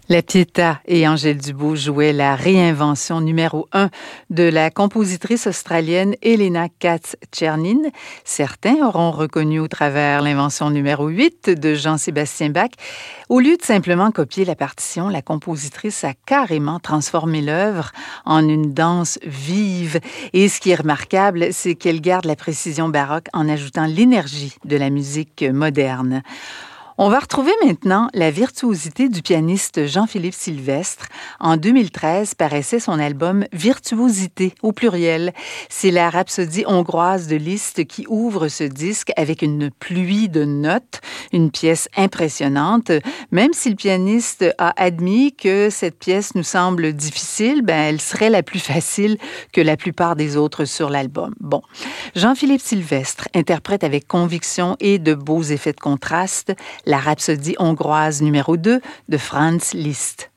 La Pietà et Angèle Dubois jouaient la réinvention numéro 1 de la compositrice australienne Helena Katz-Czernin. Certains auront reconnu au travers l'invention numéro 8 de Jean-Sébastien Bach. Au lieu de simplement copier la partition, la compositrice a carrément transformé l'œuvre en une danse vive. Et ce qui est remarquable, c'est qu'elle garde la précision baroque en ajoutant l'énergie de la musique moderne. On va retrouver maintenant la virtuosité du pianiste Jean-Philippe Sylvestre. En 2013, paraissait son album Virtuosité, au pluriel. C'est la rhapsodie hongroise de Liszt qui ouvre ce disque avec une pluie de notes, une pièce impressionnante. Même si le pianiste a admis que cette pièce nous semble difficile, elle serait la plus facile que la plupart des autres sur l'album. Bon, Jean-Philippe Sylvestre interprète avec conviction et de beaux effets de contraste la rhapsodie hongroise numéro 2 de Franz Liszt.